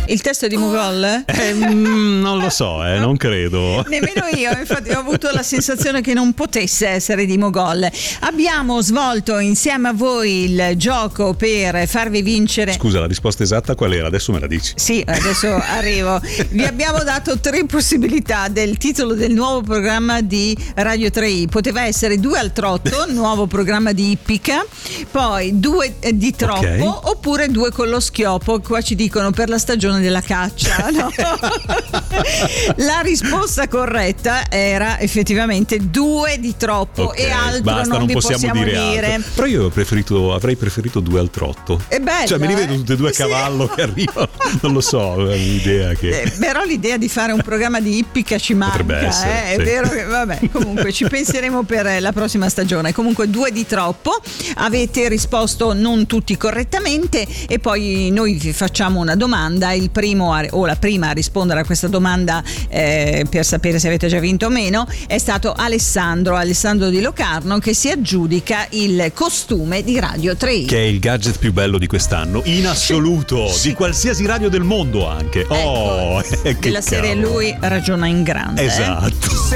Il testo è di Mogol? Non lo so, non credo. Nemmeno io, infatti ho avuto la sensazione che non potesse essere di Mogol. Abbiamo svolto insieme a voi il gioco per farvi vincere. Scusa, la risposta esatta qual era? Adesso me la dici. Sì, adesso arrivo. Vi abbiamo dato 3 possibilità del titolo del nuovo programma di Radio 3i. Poteva essere 2 al trotto, nuovo programma di Ippica, poi 2 di troppo, okay, oppure 2 con lo schiopo. Qua ci dicono per la stagione della caccia, no? La risposta corretta era effettivamente 2 di troppo, okay, e altro basta, non vi possiamo dire altro. Però io avrei preferito 2 al trotto. È bello, cioè me li vedo tutti e 2 a cavallo, sì, che arrivano. Non lo so, è un'idea che però l'idea di fare un programma di Ippica ci manca. Potrebbe essere, è sì, vero che vabbè, comunque ci penseremo per la prossima stagione. Comunque 2 di troppo, avete risposto non tutti correttamente, e poi noi vi facciamo una domanda. Il primo o la prima a rispondere a questa domanda, per sapere se avete già vinto o meno, è stato Alessandro Di Locarno, che si aggiudica il costume di Radio 3i, che è il gadget più bello di quest'anno in assoluto, sì, di qualsiasi radio del mondo anche. Ecco, che della serie cavolo. Lui ragiona in grande. Esatto.